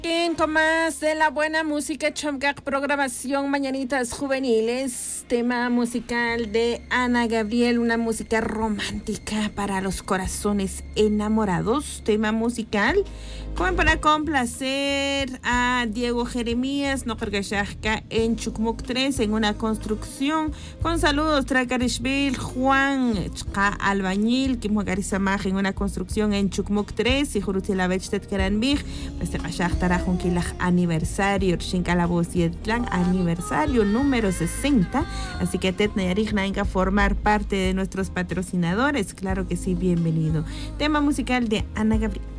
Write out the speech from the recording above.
Con más de la buena música, Chomgak, programación Mañanitas Juveniles, tema musical de Ana Gabriel, una música romántica para los corazones enamorados, tema musical como para complacer a Diego Jeremías, no Cargashaka en Chucmuc 3, en una construcción, con saludos, Tracarishville, Juan, Chka Albañil, Kim Huagarizamaj, en una construcción en Chucmuc 3, y Jurutila Bechtet Keranbij, pues aniversario, Chincalabos y Etlán, aniversario número 60. Así que Tetna Yarigna a formar parte de nuestros patrocinadores. Claro que sí, bienvenido. Tema musical de Ana Gabriel.